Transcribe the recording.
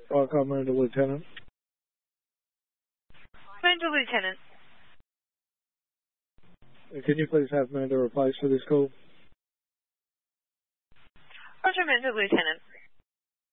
Commander Lieutenant. Commander Lieutenant. Can you please have Amanda replaced for this call? Roger, Commander Lieutenant.